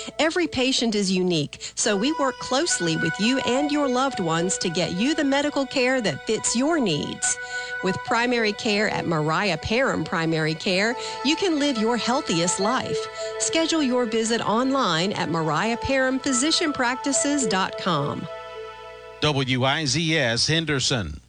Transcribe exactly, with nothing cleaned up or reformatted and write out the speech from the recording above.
Every patient is unique, so we work closely with you and your loved ones to get you the medical care that fits your needs. With primary care at Mariah Parham Primary Care, you can live your healthiest life. Schedule your visit online at mariah parham physician practices dot com. W I Z S Henderson.